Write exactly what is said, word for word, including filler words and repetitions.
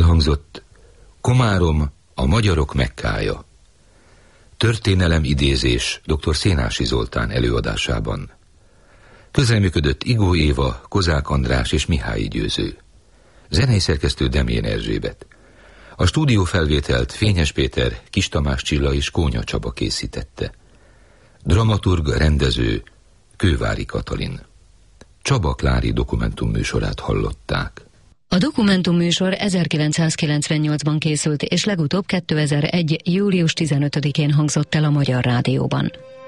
Elhangzott Komárom, a magyarok Mekkája. Történelem idézés dr. Szénási Zoltán előadásában. Közreműködött Igó Éva, Kozák András és Mihályi Győző. Zenei szerkesztő Demjén Erzsébet. A stúdiófelvételt Fényes Péter, Kis Tamás Csilla és Kónya Csaba készítette. Dramaturg, rendező Kővári Katalin. Csaba Klári dokumentumműsorát hallották. A dokumentumműsor ezerkilencszázkilencvennyolcban készült, és legutóbb kétezer-egy. július tizenötödikén hangzott el a Magyar Rádióban.